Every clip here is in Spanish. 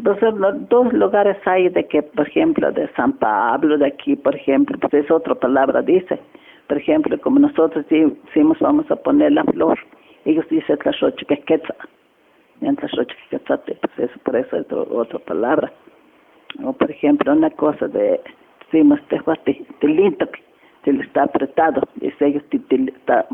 Entonces, los dos lugares hay de que, por ejemplo, de San Pablo, de aquí, por ejemplo, pues es otra palabra, dice. Por ejemplo, como nosotros decimos, vamos a poner la flor, ellos dicen tlaxochiquequetza, tlaxochiquequetzate, pues eso, por eso es otra palabra. O, por ejemplo, una cosa de, decimos, tilinto, que está apretado, dice ellos, está,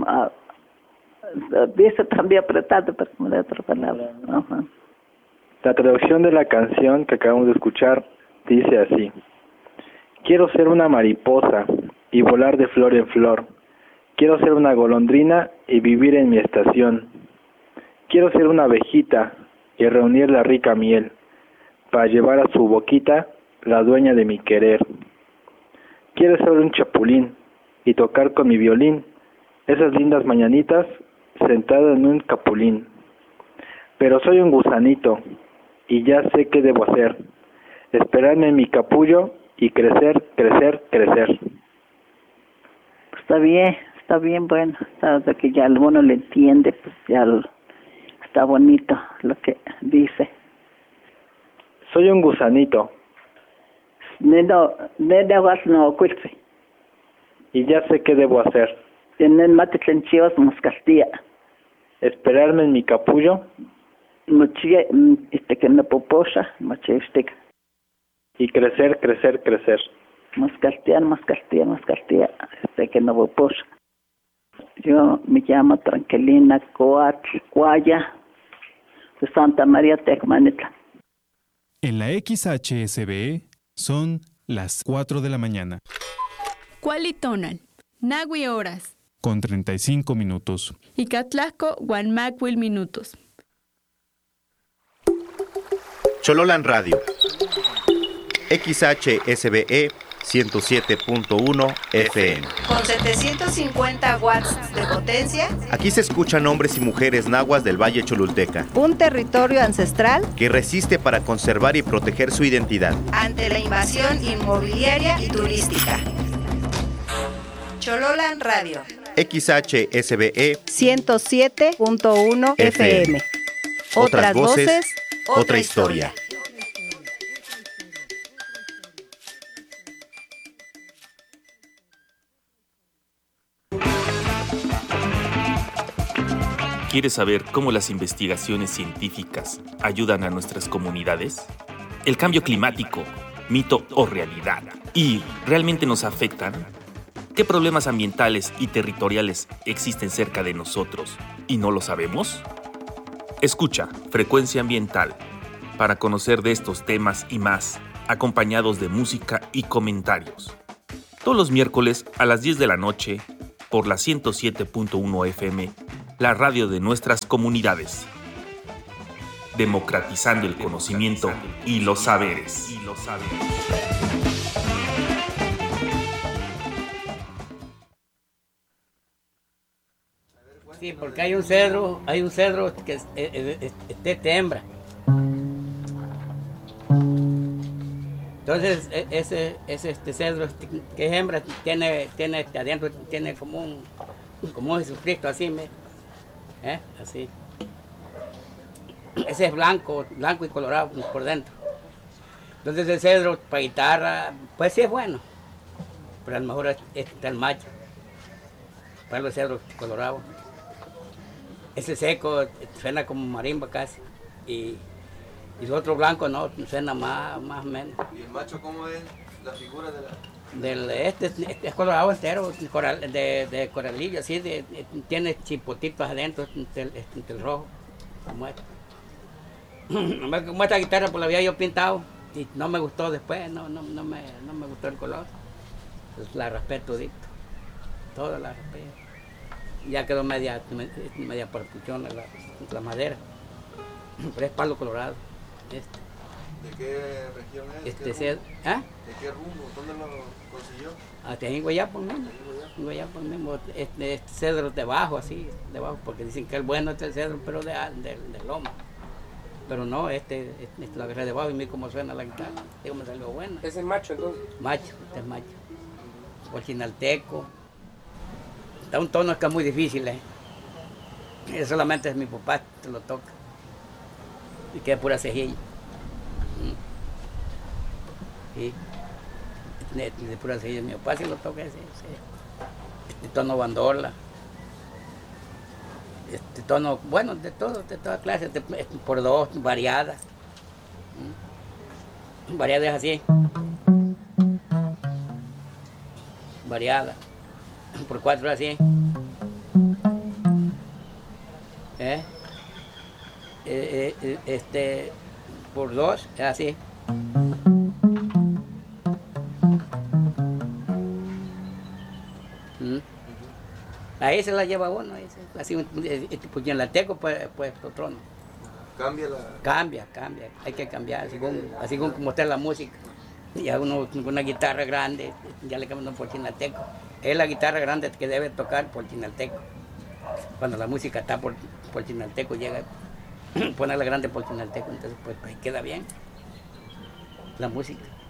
dice también apretado, pero como de otra palabra. Ajá. La traducción de la canción que acabamos de escuchar dice así: quiero ser una mariposa y volar de flor en flor. Quiero ser una golondrina y vivir en mi estación. Quiero ser una abejita y reunir la rica miel para llevar a su boquita la dueña de mi querer. Quiero ser un chapulín y tocar con mi violín esas lindas mañanitas sentado en un capulín. Pero soy un gusanito y ya sé qué debo hacer: esperarme en mi capullo y crecer, crecer, crecer. Está bien, bueno, hasta que ya alguno le entiende, pues ya está bonito lo que dice. Soy un gusanito. Y ya sé qué debo hacer: esperarme en mi capullo y crecer, crecer, crecer. Yo me llamo Tranquilina Cuaya de Santa María Tecmanitla. En la XHSBE son las 4 de la mañana. Cualitonan, Nagui horas. Con 35 minutos. Y Catlasco, Guanmacuil minutos. Chololan Radio. XHSBE 107.1 FM. Con 750 watts de potencia. Aquí se escuchan hombres y mujeres nahuas del Valle Cholulteca. Un territorio ancestral que resiste para conservar y proteger su identidad ante la invasión inmobiliaria y turística. Chololan Radio. XHSBE 107.1 FM. Otras voces, otra historia. ¿Quieres saber cómo las investigaciones científicas ayudan a nuestras comunidades? ¿El cambio climático, mito o realidad? ¿Y realmente nos afectan? ¿Qué problemas ambientales y territoriales existen cerca de nosotros y no lo sabemos? Escucha Frecuencia Ambiental para conocer de estos temas y más, acompañados de música y comentarios. Todos los miércoles a las 10 de la noche por la 107.1 FM, la radio de nuestras comunidades. Democratizando el conocimiento y los saberes. Sí, porque hay un cedro que es hembra. Entonces ese cedro que es hembra tiene adentro tiene como un Jesucristo así, así. Ese es blanco y colorado por dentro. Entonces el cedro para guitarra, pues sí es bueno, pero a lo mejor está el macho, para el cedro colorado. Ese seco suena como marimba casi, y el otro blanco no, suena más o menos. ¿Y el macho cómo es la figura de la...? Este es colorado entero, de coralillo, así, tiene chipotitos adentro, entre el rojo, como este. Como esta guitarra pues la había yo pintado y no me gustó después, no me gustó el color. Entonces la raspé todito, toda la raspé. Ya quedó media percusión la madera, pero es palo colorado. ¿De qué región es? ¿De qué rumbo? ¿Dónde lo consiguió? Hasta en Guayapo mismo. Este cedro debajo, así, debajo, porque dicen que es bueno este cedro, pero de loma. Pero no, lo agarré debajo y mira cómo suena la guitarra. Digo, me salió buena. ¿Es el macho entonces? Macho, este es macho. O chinalteco. Da un tono que es muy difícil, Solamente es mi papá que lo toca. Y queda pura cejilla. Sí. De pura seis, mi papá sí lo toca ese. Tono bandola. Tono, bueno, de todas clases, por dos, variadas. Variadas así. Variada. Por cuatro así. Por dos, así. Ahí se la lleva uno, así pochinalteco, pues otro no. Cambia, hay que cambiar, así como está la música. Ya uno con una guitarra grande, ya le cambian por chinalteco. Es la guitarra grande que debe tocar por chinalteco. Cuando la música está por chinalteco, llega a poner la grande por chinalteco, entonces pues ahí queda bien la música.